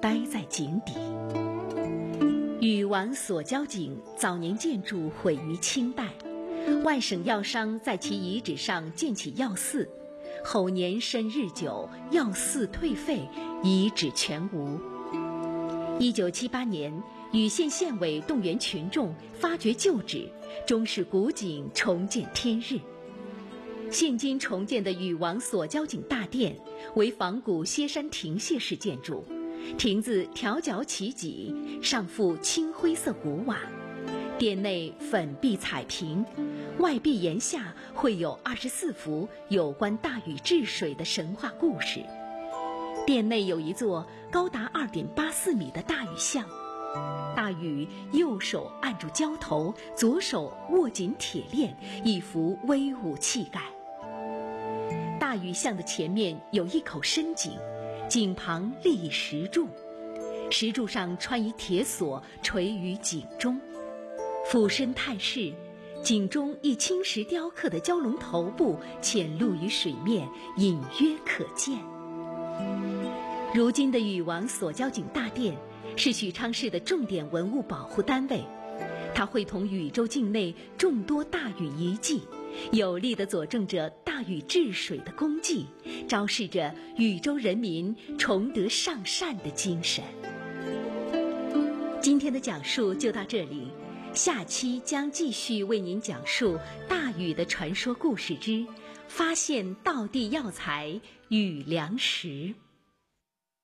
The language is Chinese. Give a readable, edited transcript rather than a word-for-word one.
待在井底。禹王所交井早年建筑毁于清代，外省药商在其遗址上建起药寺，后年深日久，药寺退废，遗址全无。1978年，禹县县委动员群众发掘旧址，终使古井重见天日。现今重建的禹王所交井大殿为仿古歇山亭榭式建筑，亭子条角起脊，上覆青灰色古瓦，殿内粉壁彩屏，外壁檐下绘有24幅有关大禹治水的神话故事。殿内有一座高达2.84米的大禹像，大禹右手按住胶头，左手握紧铁链，一副威武气概。大禹像的前面有一口深井，井旁立一石柱，石柱上穿一铁锁垂于井中。俯身探视，井中一青石雕刻的蛟龙头部潜露于水面，隐约可见。如今的禹王所交井大殿是许昌市的重点文物保护单位，它会同禹州境内众多大禹遗迹，有力地佐证着大禹治水的功绩，昭示着禹州人民崇德尚善的精神。今天的讲述就到这里，下期将继续为您讲述大禹的传说故事之发现道地药材禹良石。